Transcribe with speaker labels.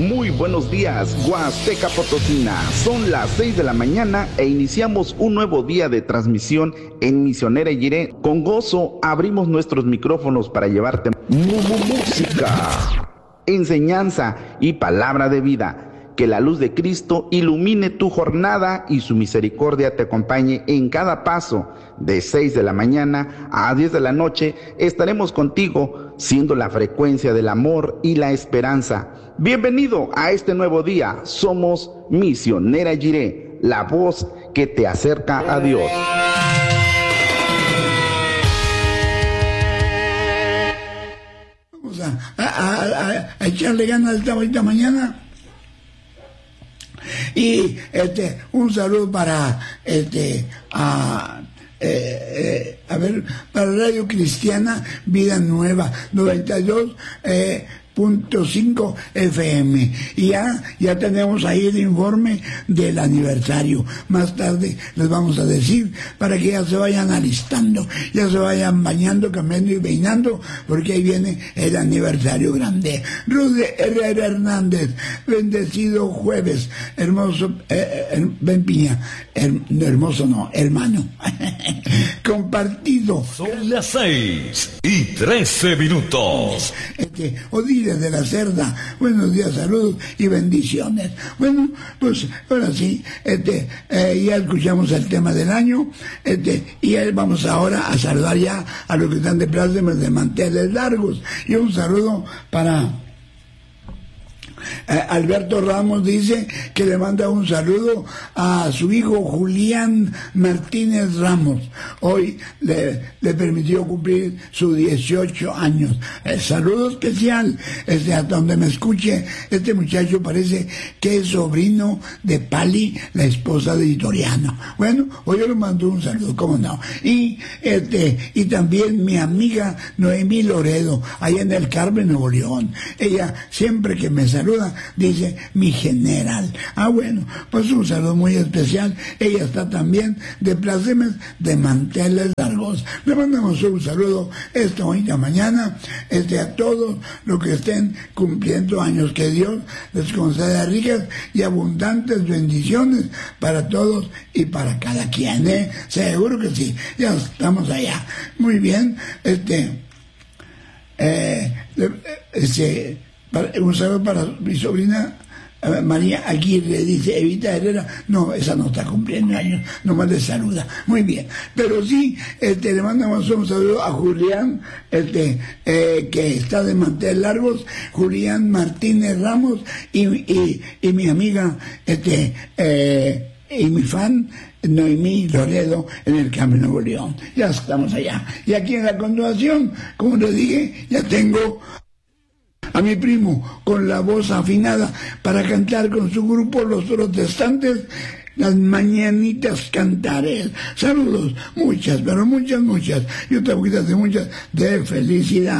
Speaker 1: Muy buenos días, Huasteca Potosina. Son las 6 de la mañana e iniciamos un nuevo día de transmisión en Misionera Jiré. Con gozo abrimos nuestros micrófonos para llevarte música, enseñanza y palabra de vida. Que la luz de Cristo ilumine tu jornada y su misericordia te acompañe en cada paso. De 6 de la mañana a 10 de la noche estaremos contigo, siendo la frecuencia del amor y la esperanza. Bienvenido a este nuevo día. Somos Misionera Jiré, la voz que te acerca a Dios.
Speaker 2: Vamos a echarle ganas esta mañana. Y un saludo para para Radio Cristiana Vida Nueva 92.5 FM. Y ya tenemos ahí el informe del aniversario. Más tarde les vamos a decir para que ya se vayan alistando, ya se vayan bañando, cambiando y peinando, porque ahí viene el aniversario grande. Ruth Herrera Hernández, bendecido jueves, hermoso, Ben Piña, hermoso no, hermano, compartido.
Speaker 3: Son las 6:13.
Speaker 2: Odile de la Cerda, buenos días, saludos y bendiciones. Bueno, pues ahora sí, ya escuchamos el tema del año, y vamos ahora a saludar ya a los que están de plácemes de manteles largos. Y un saludo para Alberto Ramos, dice que le manda un saludo a su hijo Julián Martínez Ramos. Hoy le permitió cumplir sus 18 años. Saludo especial, a donde me escuche. Este muchacho parece que es sobrino de Pali, la esposa de Vitoriano. Bueno, hoy yo le mando un saludo, cómo no. Y también mi amiga Noemí Loredo, allá en el Carmen, Nuevo León. Ella siempre que me saluda dice mi general. Bueno, pues un saludo muy especial. Ella está también de plácemes de manteles largos. Le mandamos un saludo esta bonita mañana a todos los que estén cumpliendo años. Que Dios les conceda ricas y abundantes bendiciones para todos y para cada quien, seguro que sí. Ya estamos allá. Muy bien. Un saludo para mi sobrina María Aguirre, dice Evita Herrera. No, esa no está cumpliendo años, nomás le saluda. Muy bien, pero sí, le mandamos un saludo a Julián, que está de manteles largos, Julián Martínez Ramos, y mi amiga, y mi fan, Noemí Loredo, en el Carmen, Nuevo León. Ya estamos allá. Y aquí en la continuación, como le dije, ya tengo a mi primo con la voz afinada para cantar con su grupo Los Protestantes las mañanitas cantaré. Saludos, muchas, pero muchas, y otra de muchas de felicidad.